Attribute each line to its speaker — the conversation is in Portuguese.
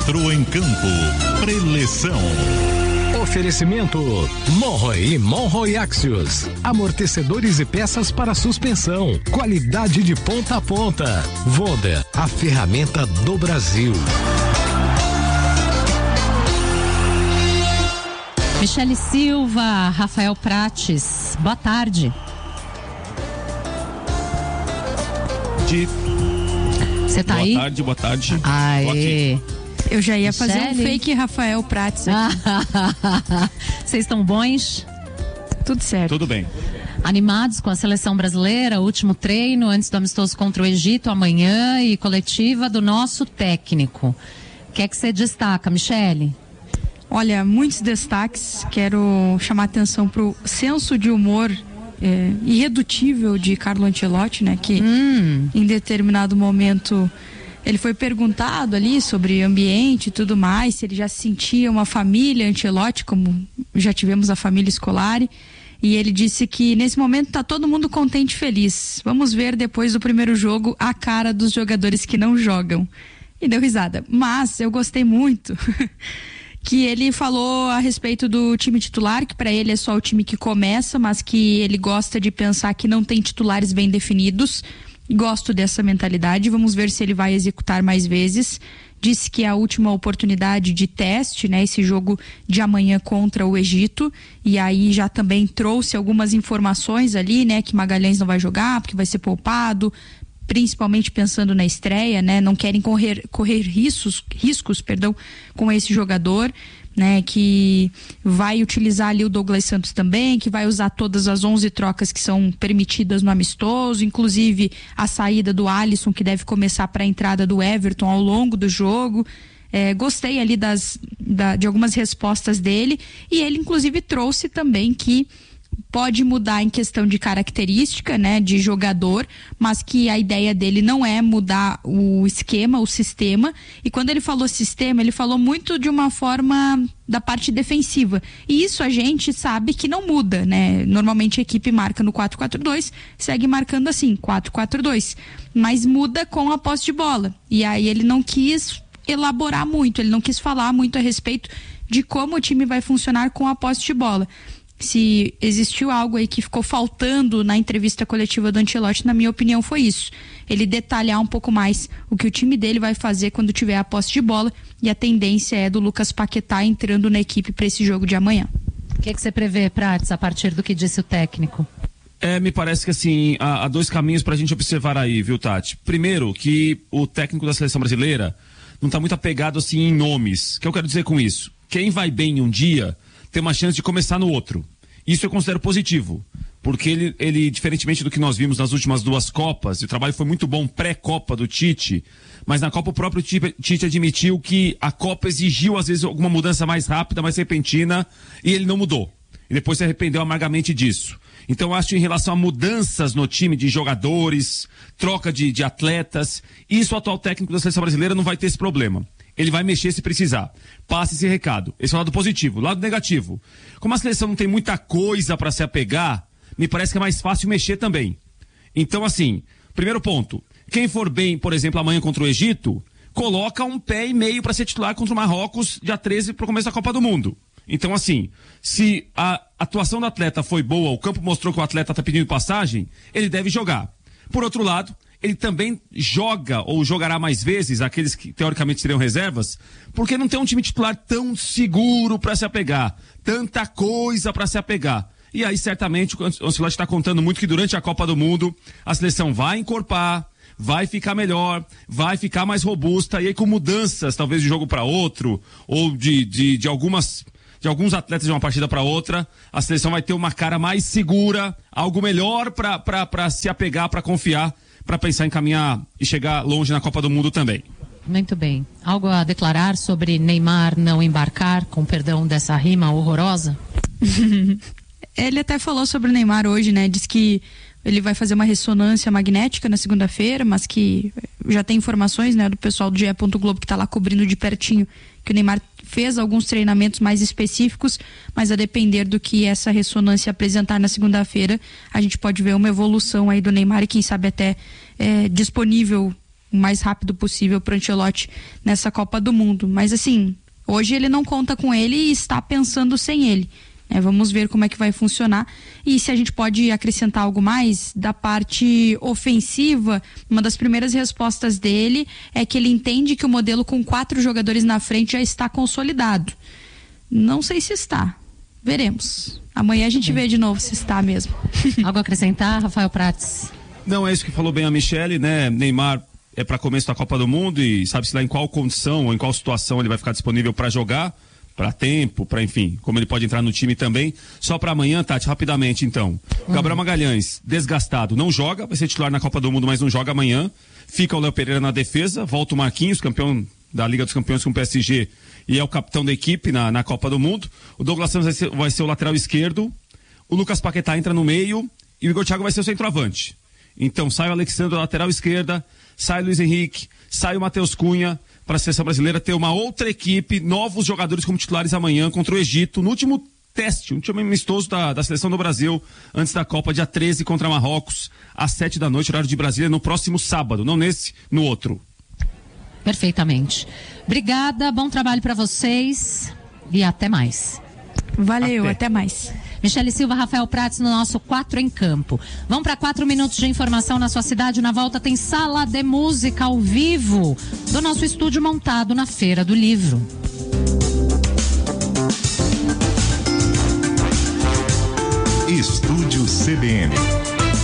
Speaker 1: Entrou em campo. Preleção.
Speaker 2: Oferecimento Monroe e Monroe Axios. Amortecedores e peças para suspensão. Qualidade de ponta a ponta. Voda, a ferramenta do Brasil.
Speaker 3: Michele Silva, Rafael Prates, boa tarde. Você tá aí?
Speaker 4: Boa tarde.
Speaker 3: Aê.
Speaker 5: Eu já ia fazer
Speaker 3: Michele?
Speaker 5: um fake Rafael Prates aqui.
Speaker 3: Vocês estão bons?
Speaker 5: Tudo certo.
Speaker 4: Tudo bem.
Speaker 3: Animados com a seleção brasileira, último treino antes do amistoso contra o Egito amanhã e coletiva do nosso técnico. O que é que você destaca, Michele?
Speaker 5: Olha, muitos destaques. Quero chamar atenção para o senso de humor irredutível de Carlo Ancelotti, né? Que em determinado momento ele foi perguntado ali sobre ambiente e tudo mais, se ele já se sentia uma família Ancelotti, como já tivemos a família Scolari, e ele disse que nesse momento tá todo mundo contente e feliz. Vamos ver depois do primeiro jogo a cara dos jogadores que não jogam. E deu risada. Mas eu gostei muito que ele falou a respeito do time titular, que para ele é só o time que começa, mas que ele gosta de pensar que não tem titulares bem definidos. Gosto dessa mentalidade, vamos ver se ele vai executar mais vezes. Disse que é a última oportunidade de teste, né? Esse jogo de amanhã contra o Egito, e aí já também trouxe algumas informações ali, né? Que Magalhães não vai jogar, porque vai ser poupado, principalmente pensando na estreia, né? Não querem correr riscos, com esse jogador, né? Que vai utilizar ali o Douglas Santos também, que vai usar todas as 11 trocas que são permitidas no amistoso, inclusive a saída do Alisson, que deve começar para a entrada do Everton ao longo do jogo. Gostei ali de algumas respostas dele, e ele inclusive trouxe também que pode mudar em questão de característica, né, de jogador, mas que a ideia dele não é mudar o esquema, o sistema. E quando ele falou sistema, ele falou muito de uma forma da parte defensiva. E isso a gente sabe que não muda, né? Normalmente a equipe marca no 4-4-2, segue marcando assim, 4-4-2. Mas muda com a posse de bola. E aí ele não quis elaborar muito, ele não quis falar muito a respeito de como o time vai funcionar com a posse de bola. Se existiu algo aí que ficou faltando na entrevista coletiva do Ancelotti, na minha opinião, foi isso. Ele detalhar um pouco mais o que o time dele vai fazer quando tiver a posse de bola, e a tendência é do Lucas Paquetá entrando na equipe para esse jogo de amanhã.
Speaker 3: O que você prevê, Prates, a partir do que disse o técnico?
Speaker 4: Me parece que assim, há dois caminhos pra gente observar aí, viu, Tati? Primeiro, que o técnico da seleção brasileira não tá muito apegado assim em nomes. O que eu quero dizer com isso? Quem vai bem em um dia tem uma chance de começar no outro. Isso eu considero positivo, porque ele, diferentemente do que nós vimos nas últimas duas Copas, o trabalho foi muito bom pré-Copa do Tite, mas na Copa o próprio Tite admitiu que a Copa exigiu às vezes alguma mudança mais rápida, mais repentina, e ele não mudou. E depois se arrependeu amargamente disso. Então eu acho que em relação a mudanças no time de jogadores, troca de atletas, isso o atual técnico da seleção brasileira não vai ter esse problema. Ele vai mexer se precisar. Passe esse recado. Esse é o lado positivo. Lado negativo. Como a seleção não tem muita coisa para se apegar, me parece que é mais fácil mexer também. Então, assim, primeiro ponto. Quem for bem, por exemplo, amanhã contra o Egito, coloca um pé e meio para ser titular contra o Marrocos, dia 13, para o começo da Copa do Mundo. Então, assim, se a atuação do atleta foi boa, o campo mostrou que o atleta está pedindo passagem, ele deve jogar. Por outro lado, ele também joga ou jogará mais vezes, aqueles que teoricamente seriam reservas, porque não tem um time titular tão seguro para se apegar, tanta coisa para se apegar. E aí certamente o Ancelotti está contando muito que durante a Copa do Mundo a seleção vai encorpar, vai ficar melhor, vai ficar mais robusta, e aí com mudanças talvez de jogo para outro, ou de alguns atletas de uma partida para outra, a seleção vai ter uma cara mais segura, algo melhor para se apegar, para confiar, para pensar em caminhar e chegar longe na Copa do Mundo também.
Speaker 3: Muito bem. Algo a declarar sobre Neymar não embarcar, com perdão dessa rima horrorosa?
Speaker 5: Ele até falou sobre o Neymar hoje, né? Diz que ele vai fazer uma ressonância magnética na segunda-feira, mas que já tem informações, né, do pessoal do GE. Globo que tá lá cobrindo de pertinho, que o Neymar fez alguns treinamentos mais específicos, mas a depender do que essa ressonância apresentar na segunda-feira, a gente pode ver uma evolução aí do Neymar e quem sabe até disponível o mais rápido possível para o Ancelotti nessa Copa do Mundo. Mas assim, hoje ele não conta com ele e está pensando sem ele. Vamos ver como é que vai funcionar e se a gente pode acrescentar algo mais da parte ofensiva. Uma das primeiras respostas dele é que ele entende que o modelo com 4 jogadores na frente já está consolidado. Não sei se está, veremos. Amanhã a gente vê de novo se está mesmo.
Speaker 3: Algo a acrescentar, Rafael Prats?
Speaker 4: Não, é isso que falou bem a Michele, né? Neymar é para começo da Copa do Mundo e sabe-se lá em qual condição ou em qual situação ele vai ficar disponível para jogar. Para tempo, para enfim, como ele pode entrar no time também. Só para amanhã, Tati, rapidamente então. Gabriel Magalhães, desgastado, não joga, vai ser titular na Copa do Mundo, mas não joga amanhã. Fica o Léo Pereira na defesa, volta o Marquinhos, campeão da Liga dos Campeões com o PSG e é o capitão da equipe na Copa do Mundo. O Douglas Santos vai ser o lateral esquerdo, o Lucas Paquetá entra no meio e o Igor Thiago vai ser o centroavante. Então sai o Alexandre, lateral esquerda, sai o Luiz Henrique, sai o Matheus Cunha, para a seleção brasileira ter uma outra equipe, novos jogadores como titulares amanhã contra o Egito, no último teste, um último amistoso da seleção do Brasil, antes da Copa, dia 13 contra Marrocos, às 7 da noite, horário de Brasília, no próximo sábado, não nesse, no outro.
Speaker 3: Perfeitamente. Obrigada, bom trabalho para vocês e até mais.
Speaker 5: Valeu, até mais.
Speaker 3: Michele Silva, Rafael Prats no nosso 4 em Campo. Vamos para 4 minutos de informação na sua cidade. Na volta tem Sala de Música ao vivo do nosso estúdio montado na Feira do Livro.
Speaker 1: Estúdio CBN.